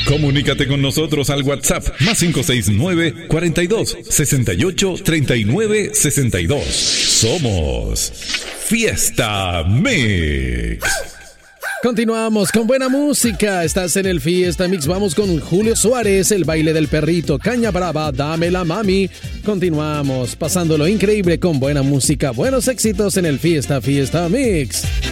Comunícate con nosotros al WhatsApp más 569-42-68-39-62. Somos Fiesta Mix. Continuamos con buena música. Estás en el Fiesta Mix. Vamos con Julio Suárez, El baile del perrito, Caña Brava, Dámela Mami. Continuamos pasándolo increíble con buena música, buenos éxitos en el Fiesta Mix.